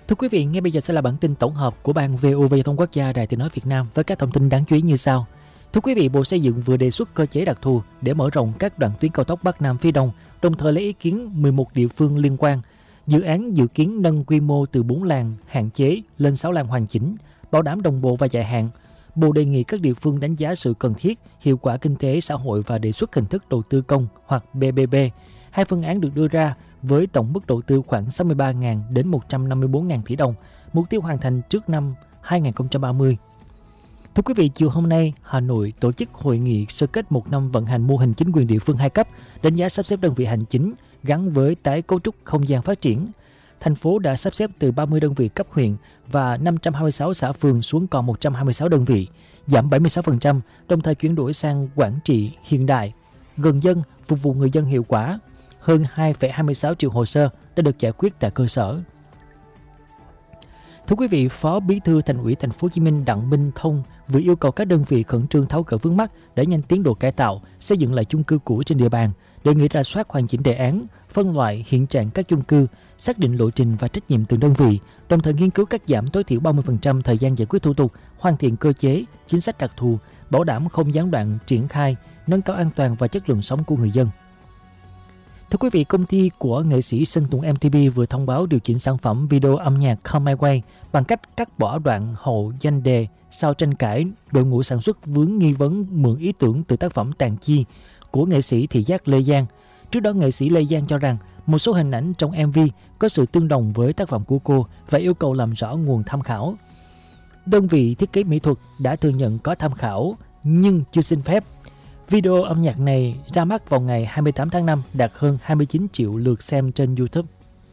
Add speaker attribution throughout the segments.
Speaker 1: Thưa quý vị, ngay bây giờ sẽ là bản tin tổng hợp của Ban VOV Thông Quốc gia Đài Tiếng nói Việt Nam với các thông tin đáng chú ý như sau. Thưa quý vị, Bộ Xây dựng vừa đề xuất cơ chế đặc thù để mở rộng các đoạn tuyến cao tốc Bắc Nam phía Đông, đồng thời lấy ý kiến 11 địa phương liên quan. Dự án dự kiến nâng quy mô từ 4 làn hạn chế lên 6 làn hoàn chỉnh, bảo đảm đồng bộ và dài hạn. Bộ đề nghị các địa phương đánh giá sự cần thiết, hiệu quả kinh tế xã hội và đề xuất hình thức đầu tư công hoặc PPP. Hai phương án được đưa ra với tổng mức đầu tư khoảng 63.000 đến 154.000 tỷ đồng, mục tiêu hoàn thành trước năm 2030. Thưa quý vị, chiều hôm nay, Hà Nội tổ chức hội nghị sơ kết 1 năm vận hành mô hình chính quyền địa phương 2 cấp, đánh giá sắp xếp đơn vị hành chính gắn với tái cấu trúc không gian phát triển. Thành phố đã sắp xếp từ 30 đơn vị cấp huyện và 526 xã phường xuống còn 126 đơn vị, giảm 76%, đồng thời chuyển đổi sang quản trị hiện đại, gần dân, phục vụ người dân hiệu quả. Hơn 2,26 triệu hồ sơ đã được giải quyết tại cơ sở. Thưa quý vị, Phó Bí thư Thành ủy Thành phố Hồ Chí Minh Đặng Minh Thông vừa yêu cầu các đơn vị khẩn trương tháo gỡ vướng mắc để nhanh tiến độ cải tạo, xây dựng lại chung cư cũ trên địa bàn, đề nghị rà soát hoàn chỉnh đề án, phân loại hiện trạng các chung cư, xác định lộ trình và trách nhiệm từng đơn vị, đồng thời nghiên cứu cắt giảm tối thiểu 30% thời gian giải quyết thủ tục, hoàn thiện cơ chế, chính sách đặc thù, bảo đảm không gián đoạn triển khai, nâng cao an toàn và chất lượng sống của người dân. Thưa quý vị, công ty của nghệ sĩ Sơn Tùng MTP vừa thông báo điều chỉnh sản phẩm video âm nhạc Come My Way bằng cách cắt bỏ đoạn hậu danh đề sau tranh cãi đội ngũ sản xuất vướng nghi vấn mượn ý tưởng từ tác phẩm Tàn Chi của nghệ sĩ thị giác Lê Giang. Trước đó, nghệ sĩ Lê Giang cho rằng một số hình ảnh trong MV có sự tương đồng với tác phẩm của cô và yêu cầu làm rõ nguồn tham khảo. Đơn vị thiết kế mỹ thuật đã thừa nhận có tham khảo nhưng chưa xin phép. Video âm nhạc này ra mắt vào ngày 28 tháng 5, đạt hơn 29 triệu lượt xem trên YouTube.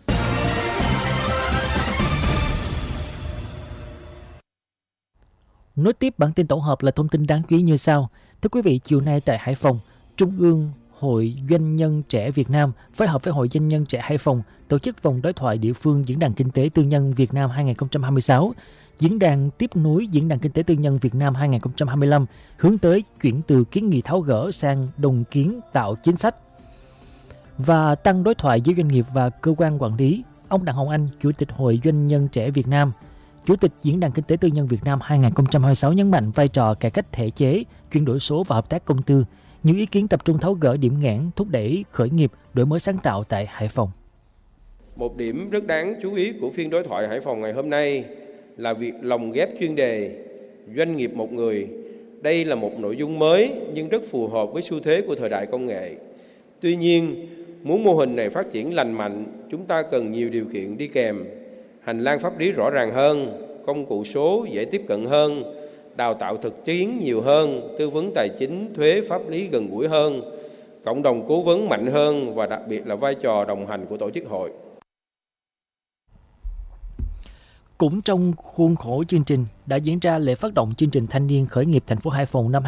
Speaker 1: Nối tiếp bản tin tổng hợp là thông tin đáng chú ý như sau. Thưa quý vị, chiều nay tại Hải Phòng, Trung ương Hội Doanh nhân trẻ Việt Nam phối hợp với Hội Doanh nhân trẻ Hải Phòng tổ chức vòng đối thoại địa phương Diễn đàn Kinh tế Tư nhân Việt Nam 2026. Diễn đàn tiếp nối Diễn đàn Kinh tế Tư nhân Việt Nam 2025, hướng tới chuyển từ kiến nghị tháo gỡ sang đồng kiến tạo chính sách và tăng đối thoại giữa doanh nghiệp và cơ quan quản lý. Ông Đặng Hồng Anh, Chủ tịch Hội Doanh nhân trẻ Việt Nam, Chủ tịch Diễn đàn Kinh tế Tư nhân Việt Nam 2026 nhấn mạnh vai trò cải cách thể chế, chuyển đổi số và hợp tác công tư. Nhiều ý kiến tập trung tháo gỡ điểm nghẽn, thúc đẩy khởi nghiệp, đổi mới sáng tạo tại Hải Phòng.
Speaker 2: Một điểm rất đáng chú ý của phiên đối thoại Hải Phòng ngày hôm nay là việc lồng ghép chuyên đề doanh nghiệp một người. Đây là một nội dung mới nhưng rất phù hợp với xu thế của thời đại công nghệ. Tuy nhiên, muốn mô hình này phát triển lành mạnh, chúng ta cần nhiều điều kiện đi kèm. Hành lang pháp lý rõ ràng hơn, công cụ số dễ tiếp cận hơn, đào tạo thực chiến nhiều hơn, tư vấn tài chính, thuế, pháp lý gần gũi hơn, cộng đồng cố vấn mạnh hơn và đặc biệt là vai trò đồng hành của tổ chức hội.
Speaker 1: Cũng trong khuôn khổ chương trình đã diễn ra lễ phát động chương trình thanh niên khởi nghiệp thành phố Hải Phòng năm